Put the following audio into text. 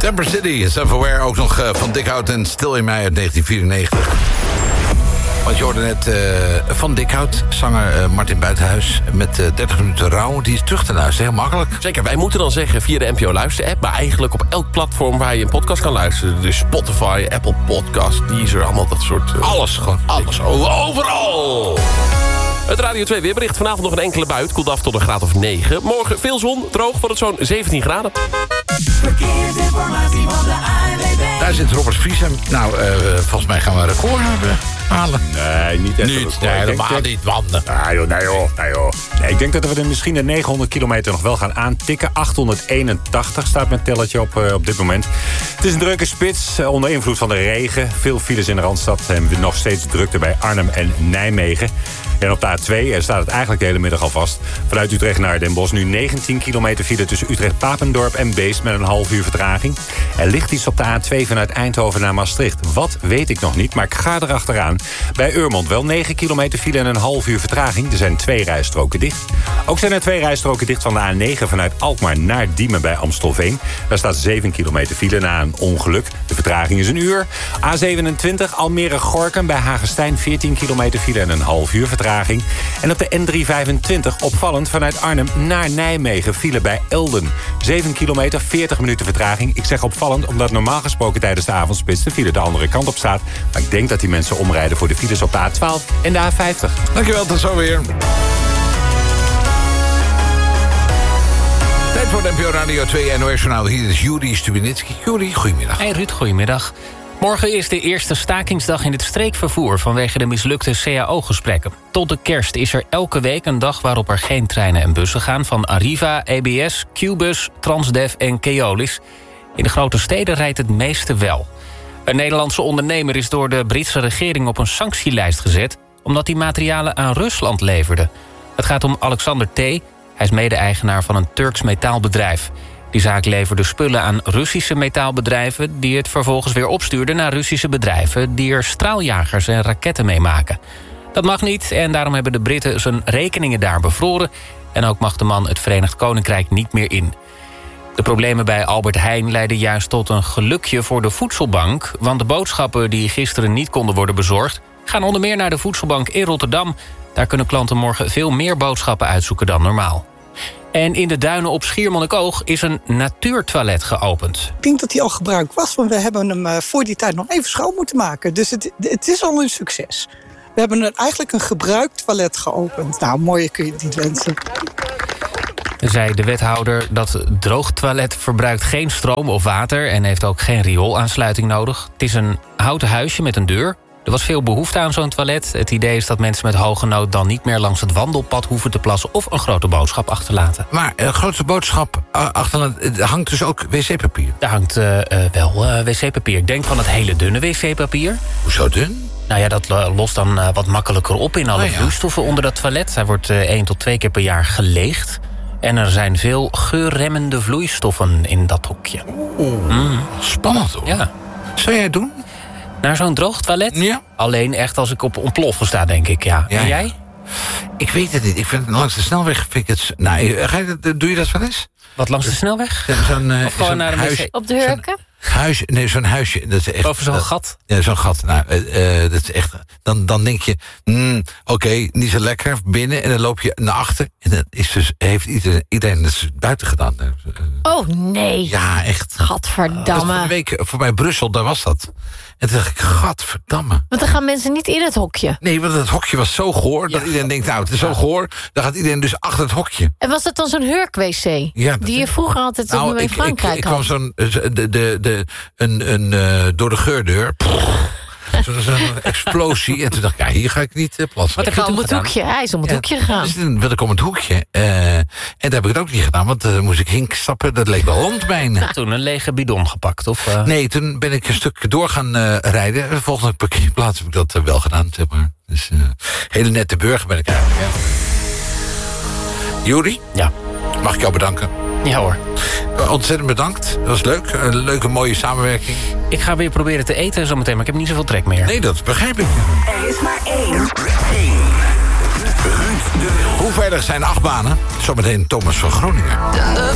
Temper City, Self-Aware, ook nog van Dikhout en Stil in Mei uit 1994. Want je hoorde net van Dikhout, zanger Martin Buitenhuis... met 30 minuten rouw, die is terug te luisteren. Heel makkelijk. Zeker, wij moeten dan zeggen via de NPO Luister-app... maar eigenlijk op elk platform waar je een podcast kan luisteren. Dus Spotify, Apple Podcast, Deezer, allemaal dat soort... Alles, gewoon alles. Overal! Het Radio 2 weerbericht. Vanavond nog een enkele bui. Het koelt af tot een graad of 9. Morgen veel zon, droog, wordt het zo'n 17 graden. Verkeersinformatie van de ANWB. Daar zit Robert Vries. Nou, volgens mij gaan we een record halen. Nee, niet echt. Niet, helemaal niet wanden. Nee, joh. Nee, ik denk dat we misschien de 900 kilometer nog wel gaan aantikken. 881 staat mijn telletje op dit moment. Het is een drukke spits onder invloed van de regen. Veel files in de Randstad en nog steeds drukte bij Arnhem en Nijmegen. En op de A2 staat het eigenlijk de hele middag al vast. Vanuit Utrecht naar Den Bosch nu 19 kilometer file tussen Utrecht-Papendorp en Beest met een half uur vertraging. Er ligt iets op de A2 vanuit Eindhoven naar Maastricht. Wat weet ik nog niet, maar ik ga erachteraan. Bij Urmond wel 9 kilometer file en een half uur vertraging. Er zijn 2 rijstroken dicht. Ook zijn er 2 rijstroken dicht van de A9 vanuit Alkmaar naar Diemen bij Amstelveen. Daar staat 7 kilometer file na een ongeluk. De vertraging is een uur. A27 Almere-Gorkum bij Hagestein 14 kilometer file en een half uur vertraging. En op de N325 opvallend vanuit Arnhem naar Nijmegen file bij Elden. 7 kilometer, 40 minuten vertraging. Ik zeg opvallend omdat normaal gesproken tijdens de avondspits de file de andere kant op staat. Maar ik denk dat die mensen omrijden voor de files op de A12 en de A50. Dankjewel, tot zo weer. Tijd voor de NPO Radio 2 NOS-journaal. Hier is Juri Stubenitski. Juri, goedemiddag. Hey Ruud, goedemiddag. Morgen is de eerste stakingsdag in het streekvervoer vanwege de mislukte CAO-gesprekken. Tot de kerst is er elke week een dag waarop er geen treinen en bussen gaan van Arriva, EBS, Qbus, Transdev en Keolis. In de grote steden rijdt het meeste wel. Een Nederlandse ondernemer is door de Britse regering op een sanctielijst gezet omdat hij materialen aan Rusland leverde. Het gaat om Alexander T. Hij is mede-eigenaar van een Turks metaalbedrijf. Die zaak leverde spullen aan Russische metaalbedrijven die het vervolgens weer opstuurden naar Russische bedrijven die er straaljagers en raketten mee maken. Dat mag niet en daarom hebben de Britten zijn rekeningen daar bevroren en ook mag de man het Verenigd Koninkrijk niet meer in. De problemen bij Albert Heijn leidden juist tot een gelukje voor de voedselbank, want de boodschappen die gisteren niet konden worden bezorgd gaan onder meer naar de voedselbank in Rotterdam. Daar kunnen klanten morgen veel meer boodschappen uitzoeken dan normaal. En in de duinen op Schiermonnikoog is een natuurtoilet geopend. Ik denk dat hij al gebruikt was, want we hebben hem voor die tijd nog even schoon moeten maken. Dus het is al een succes. We hebben eigenlijk een gebruikt toilet geopend. Nou, mooier kun je het niet wensen. Zei de wethouder dat droogtoilet verbruikt geen stroom of water en heeft ook geen rioolaansluiting nodig. Het is een houten huisje met een deur. Er was veel behoefte aan zo'n toilet. Het idee is dat mensen met hoge nood dan niet meer langs het wandelpad hoeven te plassen of een grote boodschap achterlaten. Maar een grote boodschap achterlaten, er hangt dus ook wc-papier? Er hangt wel wc-papier. Ik denk van het hele dunne wc-papier. Hoezo dun? Nou ja, dat lost dan wat makkelijker op in alle vloeistoffen onder dat toilet. Hij wordt 1 tot 2 keer per jaar geleegd. En er zijn veel geurremmende vloeistoffen in dat hokje. Spannend hoor. Ja. Zou jij het doen? Naar zo'n droog toilet? Ja. Alleen echt als ik op ontploffen sta, denk ik, ja. En jij? Ik weet het niet. Ik vind langs de snelweg vind ik het... Nou, doe je dat wel eens? Wat, langs de snelweg? Of gewoon naar de huis, Op de hurken? zo'n huisje. Dat is echt, Boven zo'n gat? Ja, zo'n gat. Nou, dat is echt... Dan denk je, oké, niet zo lekker binnen. En dan loop je naar achter. En dan heeft iedereen het buiten gedaan. Oh, nee. Ja, echt. Gadverdamme. Van de week voorbij Brussel, daar was dat. En toen dacht ik, gadverdamme. Want dan gaan mensen niet in het hokje. Nee, want het hokje was zo goor dat iedereen denkt, nou, het is zo goor. Dan gaat iedereen dus achter het hokje. En was dat dan zo'n hurk-wc? Ja, die je vroeger altijd in Frankrijk ik had? kwam door de geurdeur. Zo'n explosie. En toen dacht ik, ja, hier ga ik niet plassen. Hij is om het hoekje gegaan. Dus toen wilde ik om het hoekje. En daar heb ik het ook niet gedaan. Want dan moest ik hink stappen. Dat leek wel landmijnen. Toen een lege bidon gepakt? Of, Nee, toen ben ik een stuk door gaan rijden. De volgende parkeerplaats heb ik dat wel gedaan. Zeg maar. Dus hele nette burger ben ik eigenlijk. Ja. Juri? Ja. Mag ik jou bedanken? Ja hoor. Ontzettend bedankt. Dat was leuk. Een leuke, mooie samenwerking. Ik ga weer proberen te eten zometeen, maar ik heb niet zoveel trek meer. Nee, dat begrijp ik. Er is maar één. Hoe veilig zijn achtbanen? Zometeen Thomas van Groningen.